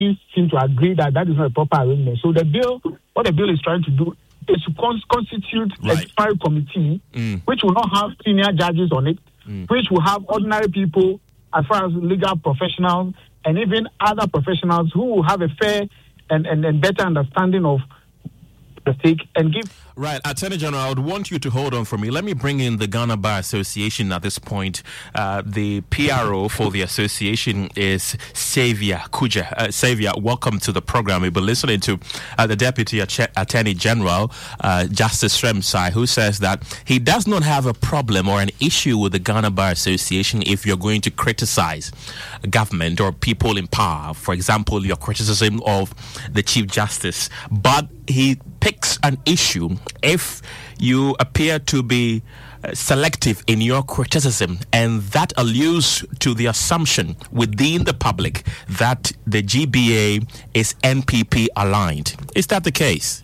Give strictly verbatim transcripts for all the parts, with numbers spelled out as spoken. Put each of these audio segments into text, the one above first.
seem to agree that that is not a proper arrangement. So the bill, what the bill is trying to do is to cons- constitute right. a trial committee, mm. which will not have senior judges on it, mm. which will have ordinary people as far as legal professionals and even other professionals who will have a fair and, and, and better understanding of the stake and give. Right, Attorney General, I would want you to hold on for me. Let me bring in the Ghana Bar Association at this point. Uh, the P R O for the association is Xavier Kudze. Uh, Xavier, welcome to the program. We've been listening to uh, the Deputy At- Attorney General, uh, Justice Sremsai, who says that he does not have a problem or an issue with the Ghana Bar Association if you're going to criticize government or people in power. For example, your criticism of the Chief Justice. But he picks an issue if you appear to be uh, selective in your criticism, and that alludes to the assumption within the public that the G B A is N P P aligned. Is that the case?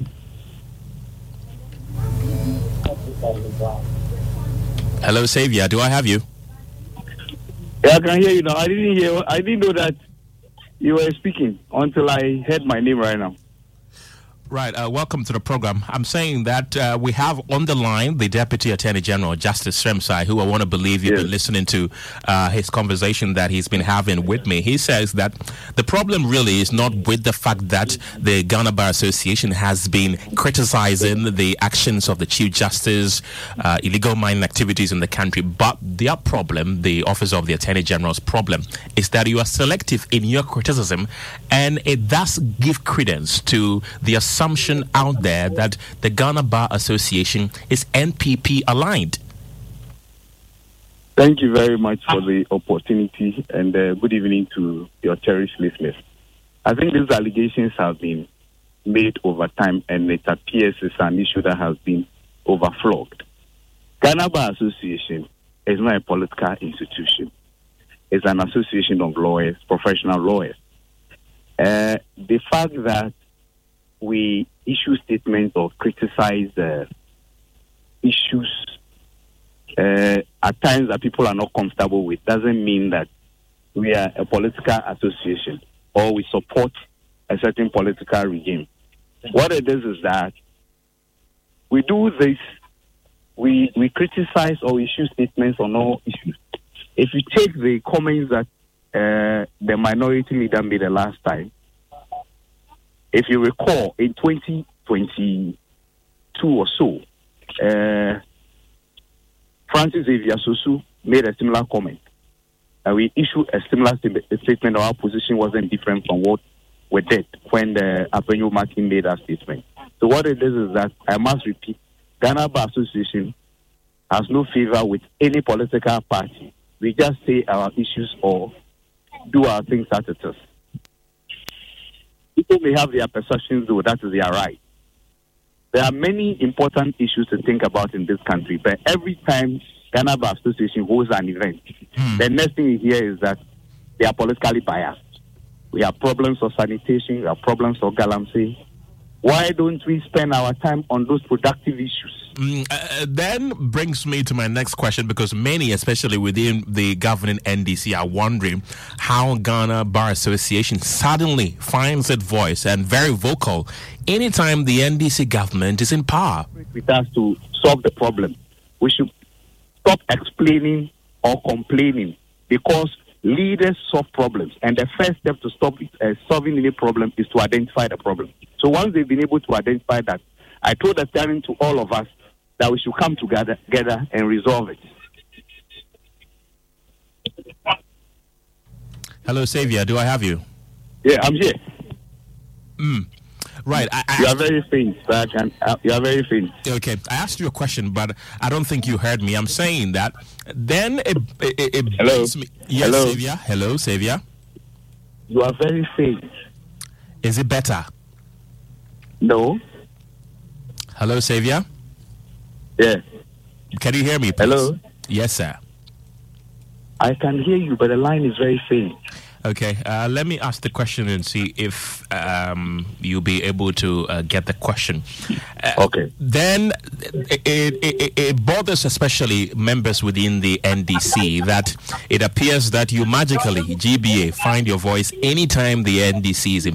Hello, Xavier. Do I have you? Yeah, I can hear you now. I didn't hear. I didn't know that you were speaking until I heard my name right now. Right. Uh, welcome to the program. I'm saying that uh, we have on the line the Deputy Attorney General, Justice Sremsai, who I want to believe you've yes. been listening to uh, his conversation that he's been having with me. He says that the problem really is not with the fact that the Ghana Bar Association has been criticizing the actions of the Chief Justice, uh, illegal mining activities in the country, but their problem, the Office of the Attorney General's problem, is that you are selective in your criticism, and it does give credence to the assumption out there that the Ghana Bar Association is N P P aligned. Thank you very much for the opportunity, and uh, good evening to your cherished listeners. I think these allegations have been made over time, and it appears it's an issue that has been overflowed. Ghana Bar Association is not a political institution. It's an association of lawyers, professional lawyers. Uh, the fact that we issue statements or criticize uh, issues uh, at times that people are not comfortable with doesn't mean that we are a political association or we support a certain political regime. What it is is that we do this, we, we criticize or issue statements on all issues. If you take the comments that uh, the minority leader made the last time, if you recall, in twenty twenty-two or so, uh, Francis Xavier Sosu made a similar comment. Uh, we issued a similar st- statement. Our position wasn't different from what we did when the Apenyo Martin made that statement. So what it is is that, I must repeat, Ghana Bar Association has no favor with any political party. We just say our issues or do our things as it is. People may have their perceptions, though, that is their right. There are many important issues to think about in this country, but every time Ghana Bar Association holds an event, mm. the next thing you hear is that they are politically biased. We have problems of sanitation, we have problems of galamsey. Why don't we spend our time on those productive issues? Mm, uh, then brings me to my next question, because many, especially within the governing N D C, are wondering how Ghana Bar Association suddenly finds its voice and very vocal anytime the N D C government is in power. With us to solve the problem, we should stop explaining or complaining, because leaders solve problems, and the first step to stop uh, solving any problem is to identify the problem. So once they've been able to identify that, I told the telling to all of us that we should come together, together and resolve it. Hello, Xavier. Do I have you? Yeah, I'm here. Mm. Right. I, I you are very faint, sir. Can, uh, you are very faint. Okay. I asked you a question, but I don't think you heard me. I'm saying that then it, it, it Hello? Me. Yes, Hello? Xavier. Hello, Xavier. You are very faint. Is it better? No. Hello, Xavier. Yeah. Can you hear me, please? Hello? Yes, sir. I can hear you, but the line is very faint. Okay, uh, let me ask the question and see if um, you'll be able to uh, get the question. Uh, okay. Then it, it, it bothers especially members within the N D C that it appears that you magically, G B A, find your voice anytime the N D C is in